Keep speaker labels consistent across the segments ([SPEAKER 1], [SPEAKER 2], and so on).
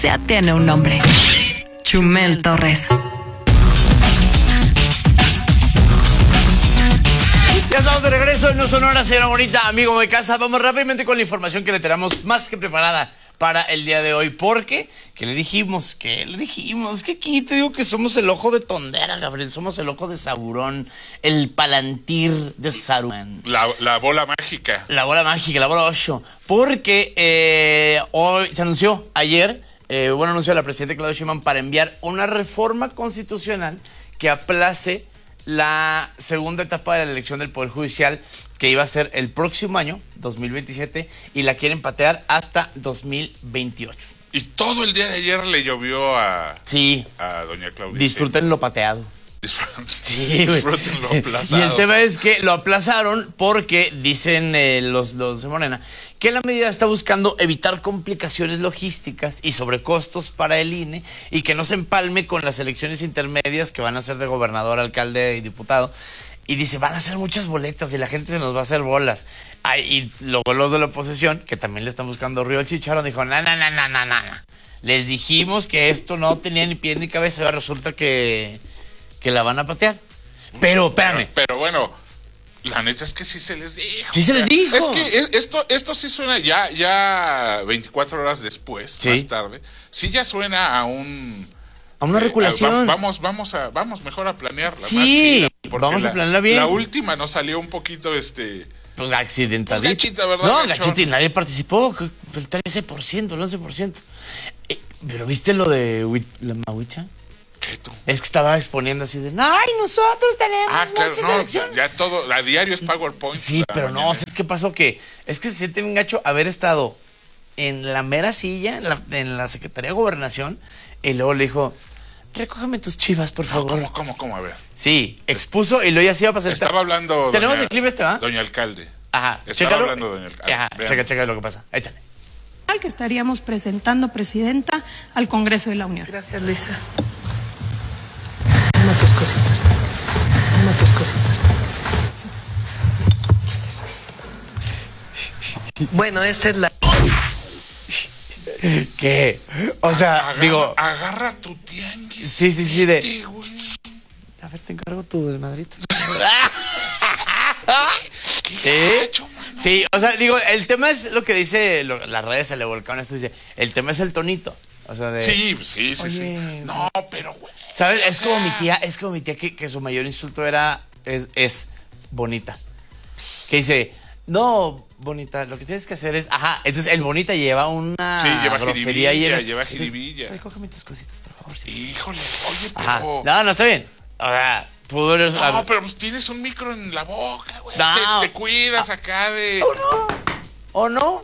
[SPEAKER 1] ya tiene un nombre. Chumel Torres.
[SPEAKER 2] Ya estamos de regreso en No Sonora, señora bonita, amigo de casa. Vamos rápidamente con la información que le tenemos más que preparada para el día de hoy. Porque, ¿qué le dijimos? Que aquí te digo que somos el ojo de Tondera, Gabriel. Somos el ojo de Saurón, el palantir de Saruman.
[SPEAKER 3] La bola mágica.
[SPEAKER 2] La bola mágica, la bola 8. Porque hoy se anunció ayer, anuncio de la presidenta Claudia Sheinbaum para enviar una reforma constitucional que aplace la segunda etapa de la elección del Poder Judicial, que iba a ser el próximo año, 2027, y la quieren patear hasta 2028.
[SPEAKER 3] Y todo el día de ayer le llovió a doña Claudia.
[SPEAKER 2] Disfruten lo pateado. Sí,
[SPEAKER 3] disfruten lo aplazado.
[SPEAKER 2] Y el tema es que lo aplazaron porque dicen los de Morena que la medida está buscando evitar complicaciones logísticas y sobrecostos para el INE y que no se empalme con las elecciones intermedias que van a ser de gobernador, alcalde y diputado. Y dice, van a hacer muchas boletas y la gente se nos va a hacer bolas. Y luego los de la oposición, que también le están buscando río al chicharrón, dijo, no. Les dijimos que esto no tenía ni pie ni cabeza, ahora resulta que la van a patear. Pero, espérame.
[SPEAKER 3] Pero bueno, la neta es que sí se les dijo.
[SPEAKER 2] Sí se les dijo.
[SPEAKER 3] Es que esto sí suena ya 24 horas después, más tarde. Sí ya suena a una
[SPEAKER 2] regulación.
[SPEAKER 3] Vamos mejor a planearla.
[SPEAKER 2] Sí, vamos a planearla bien.
[SPEAKER 3] La última nos salió un poquito
[SPEAKER 2] pues accidentadita.
[SPEAKER 3] Pues gachita, ¿verdad?
[SPEAKER 2] No, gachita, y nadie participó. Fue el 13%, el 11%. Pero ¿viste lo de la Mahuicha?
[SPEAKER 3] ¿Qué tú?
[SPEAKER 2] Es que estaba exponiendo así de, ¡ay, nosotros tenemos
[SPEAKER 3] claro,
[SPEAKER 2] elecciones!
[SPEAKER 3] Ya todo, a diario es PowerPoint.
[SPEAKER 2] Sí, pero no, ¿sabes qué pasó? Es que se siente bien gacho haber estado en la mera silla, en la Secretaría de Gobernación, y luego le dijo, recógeme tus chivas, por favor.
[SPEAKER 3] ¿Cómo? A ver.
[SPEAKER 2] Sí, expuso y luego ya se iba a pasar.
[SPEAKER 3] Estaba hablando
[SPEAKER 2] ¿Tenemos el clip ¿va?
[SPEAKER 3] Doña Alcalde.
[SPEAKER 2] Ajá,
[SPEAKER 3] estaba hablando doña Alcalde.
[SPEAKER 2] Ajá, checa lo que pasa, échale.
[SPEAKER 4] Que estaríamos presentando, presidenta, al Congreso de la Unión.
[SPEAKER 5] Gracias, Luisa. Toma tus cositas. Bueno, esta es la...
[SPEAKER 2] ¿Qué? O sea,
[SPEAKER 3] agarra tu tianguis.
[SPEAKER 2] Sí, de... A ver, te encargo tu desmadrito.
[SPEAKER 3] ¿Qué hecho, mano?
[SPEAKER 2] Sí, o sea, el tema es lo que dice, las redes se le volcaron esto, dice, el tema es el tonito. O sea, de...
[SPEAKER 3] Sí.
[SPEAKER 2] Oye,
[SPEAKER 3] no, pero güey.
[SPEAKER 2] ¿Sabes? Es como mi tía que su mayor insulto es bonita. Que dice, no, bonita, lo que tienes que hacer es, entonces el bonita lleva una grosería
[SPEAKER 3] lleva jiribilla.
[SPEAKER 2] Recógeme tus cositas, por favor. Sí.
[SPEAKER 3] Híjole, oye, pero...
[SPEAKER 2] No, está bien. O sea,
[SPEAKER 3] no, pero pues tienes un micro en la boca, güey. No. Te cuidas acá de...
[SPEAKER 2] ¿O no?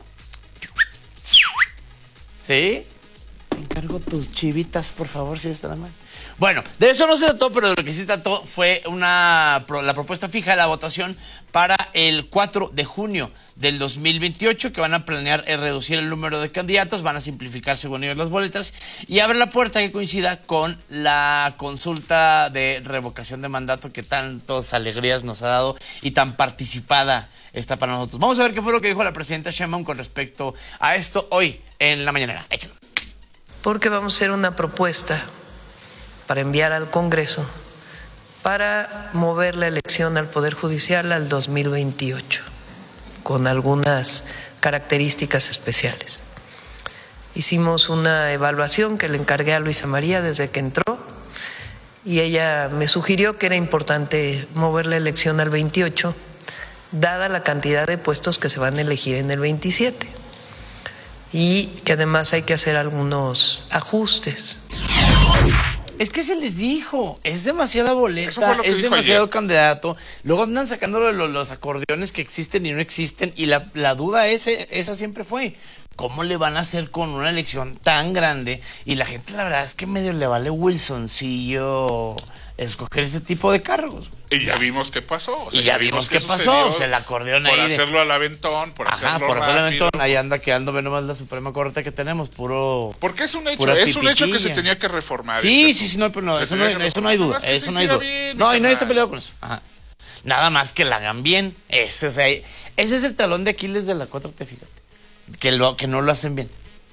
[SPEAKER 2] ¿Sí? Te encargo tus chivitas, por favor, si está la mano. Bueno, de eso no se trató, pero de lo que sí trató fue la propuesta fija de la votación para el 4 de junio del 2028, que van a planear reducir el número de candidatos, van a simplificar según ellos las boletas y abre la puerta que coincida con la consulta de revocación de mandato que tantas alegrías nos ha dado y tan participada está para nosotros. Vamos a ver qué fue lo que dijo la presidenta Sheinbaum con respecto a esto hoy en la mañanera. Échalo.
[SPEAKER 5] Porque vamos a hacer una propuesta para enviar al Congreso para mover la elección al Poder Judicial al 2028, con algunas características especiales. Hicimos una evaluación que le encargué a Luisa María desde que entró y ella me sugirió que era importante mover la elección al 28, dada la cantidad de puestos que se van a elegir en el 27 y que además hay que hacer algunos ajustes.
[SPEAKER 2] Es que se les dijo, es demasiada boleta, es demasiado ayer. Candidato. Luego andan sacando los acordeones que existen y no existen. Y la duda esa siempre fue, ¿cómo le van a hacer con una elección tan grande? Y la gente, la verdad es que medio le vale Wilsoncillo escoger ese tipo de cargos.
[SPEAKER 3] Y ya vimos qué pasó.
[SPEAKER 2] O sea, ya vimos qué pasó. O sea, el acordeón
[SPEAKER 3] por
[SPEAKER 2] ahí.
[SPEAKER 3] Por hacerlo al aventón, por hacerlo
[SPEAKER 2] por hacerlo al
[SPEAKER 3] rápido.
[SPEAKER 2] aventón. Ahí anda quedando menos la Suprema Corte que tenemos, puro.
[SPEAKER 3] Porque es un hecho. Es un hecho que se tenía que reformar.
[SPEAKER 2] Sí, no, pero no, eso no hay duda. Eso no hay duda. No, y nadie está peleado con eso. Nada más que la hagan bien. Ese es el talón de Aquiles de la 4T, fíjate. Que no lo hacen bien.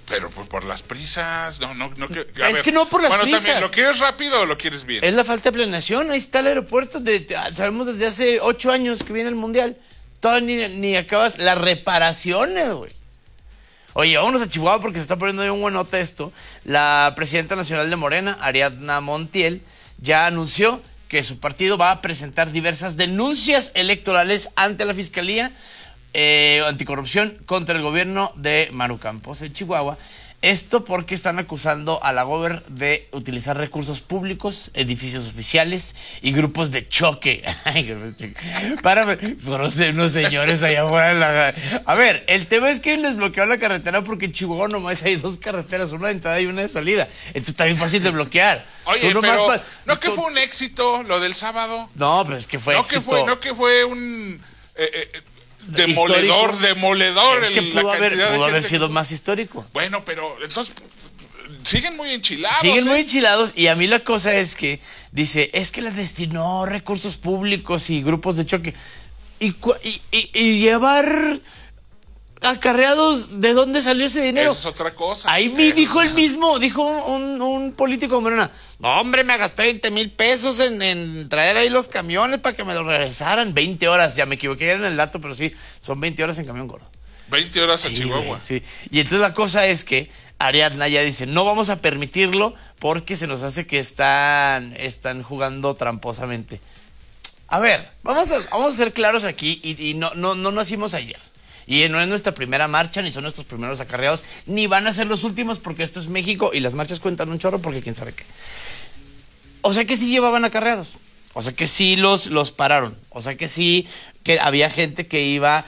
[SPEAKER 3] Pero por las prisas, no.
[SPEAKER 2] Es que no por las prisas.
[SPEAKER 3] También, ¿lo quieres rápido o lo quieres bien?
[SPEAKER 2] Es la falta de planeación. Ahí está el aeropuerto. Sabemos desde hace 8 años que viene el Mundial. Todavía ni acabas las reparaciones, güey. Oye, vámonos a Chihuahua porque se está poniendo de un buenote esto. La presidenta nacional de Morena, Ariadna Montiel, ya anunció que su partido va a presentar diversas denuncias electorales ante la Fiscalía Anticorrupción contra el gobierno de Maru Campos en Chihuahua. Esto porque están acusando a la gober de utilizar recursos públicos, edificios oficiales y grupos de choque para unos señores allá afuera. A ver, el tema es que les bloqueó la carretera porque en Chihuahua nomás hay 2 carreteras, una de entrada y una de salida. Entonces está bien fácil de bloquear.
[SPEAKER 3] Oye, ¿no que fue un éxito lo del sábado?
[SPEAKER 2] No, pues es que fue éxito.
[SPEAKER 3] No que fue un... demoledor.
[SPEAKER 2] Es que pudo haber sido más histórico.
[SPEAKER 3] Bueno, pero entonces siguen muy enchilados.
[SPEAKER 2] Muy enchilados, y a mí la cosa es que dice, es que le destinó recursos públicos y grupos de choque. Y llevar acarreados, ¿de dónde salió ese dinero?
[SPEAKER 3] Eso es otra cosa.
[SPEAKER 2] Ahí dijo el mismo, dijo un político de Morena, no hombre, me gasté 20,000 pesos en traer ahí los camiones para que me los regresaran. 20 horas, ya me equivoqué en el dato, pero sí, son 20 horas en camión gordo.
[SPEAKER 3] 20 horas a Chihuahua.
[SPEAKER 2] Sí. Y entonces la cosa es que Ariadna ya dice, no vamos a permitirlo porque se nos hace que están jugando tramposamente. A ver, vamos a ser claros aquí y no nacimos ayer. Y no es nuestra primera marcha, ni son nuestros primeros acarreados, ni van a ser los últimos, porque esto es México y las marchas cuentan un chorro porque quién sabe qué. O sea que sí llevaban acarreados. O sea que sí los pararon. O sea que sí que había gente que iba